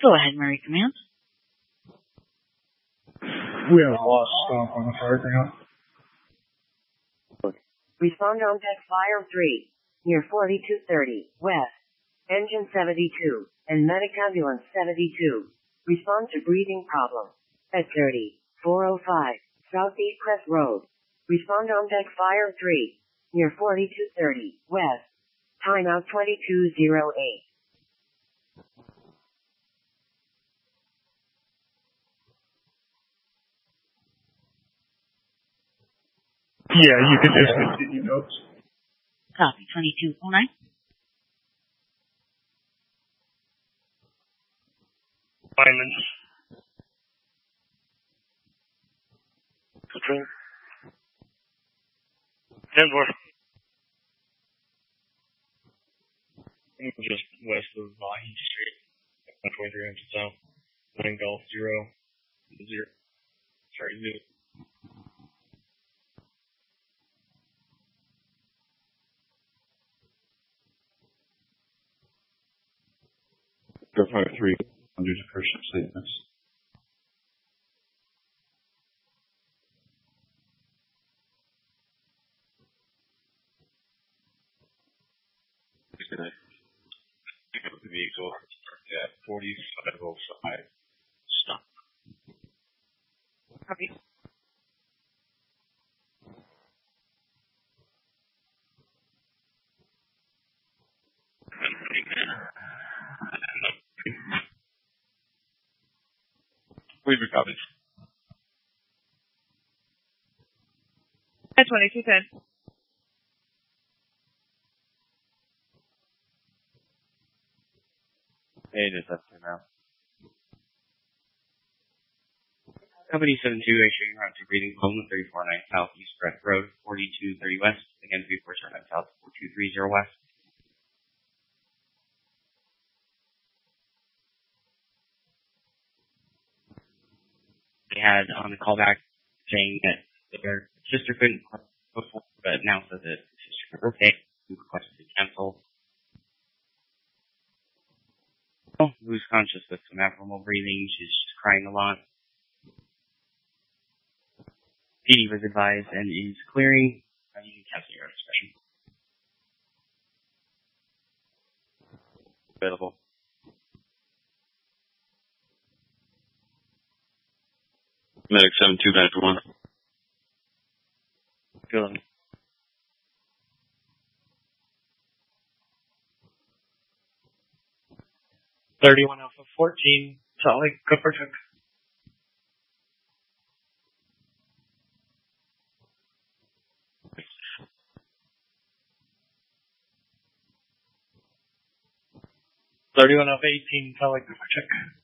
Go ahead, Mary Command. We have a lost stop on the fire ground. Respond on deck Fire 3, near 4230, west. Engine 72, and medic ambulance 72. Respond to breathing problem. At 405, Southeast Crest Road. Respond on deck Fire 3, near 4230, west. Timeout 2208. Yeah, you can just continue notes. Copy, 2209. Fireman. Katrina. Denver. Just west of Vahi Street. 123 inches south. 9 Golf 0. Sorry, 0. Go Fire 3, under depression statements. Pick up the vehicle at 4505. Stop. Copy. Please be copied. At 2210. Hey, it is up to now. Company 72 issuing route to Breathing Home 349 Southeast Crest Road, 4230 West. Again, 3479 South, 4230 West. They had on the callback saying that their sister couldn't before, but now says that the sister could rotate, who requested to cancel. Oh, lose consciousness, some abnormal breathing, she's just crying a lot. PD was advised and is clearing. You can cancel your discretion. Available. Medic 7291. Feeling. $31 Alpha 14, Salt Lake, Cooper Took. $31 Alpha 18, Salt Lake, Cooper Took.